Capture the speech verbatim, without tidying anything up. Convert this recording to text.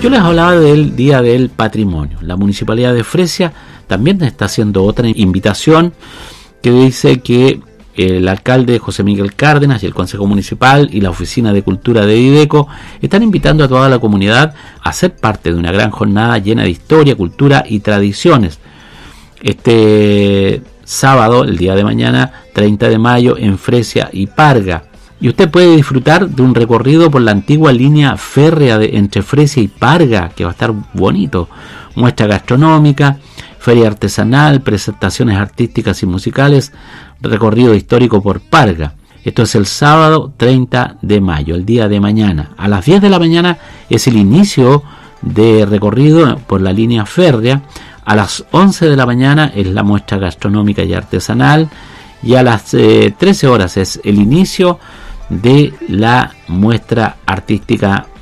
Yo les hablaba del Día del Patrimonio. La Municipalidad de Fresia también está haciendo otra invitación que dice que el alcalde José Miguel Cárdenas y el Consejo Municipal y la Oficina de Cultura de Dideco están invitando a toda la comunidad a ser parte de una gran jornada llena de historia, cultura y tradiciones. Este sábado, el día de mañana, treinta de mayo, en Fresia y Parga. Y usted puede disfrutar de un recorrido por la antigua línea férrea de, entre Fresia y Parga, que va a estar bonito. Muestra gastronómica, feria artesanal, presentaciones artísticas y musicales, recorrido histórico por Parga. Esto es el sábado treinta de mayo, el día de mañana. A las diez de la mañana es el inicio de recorrido por la línea férrea. A las once de la mañana es la muestra gastronómica y artesanal. Y a las eh, trece horas es el inicio de la muestra artística